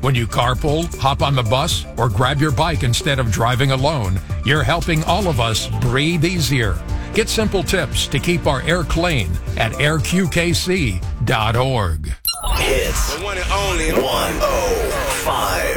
When you carpool, hop on the bus, or grab your bike instead of driving alone, you're helping all of us breathe easier. Get simple tips to keep our air clean at airqkc.org. Hits. The one and only 105.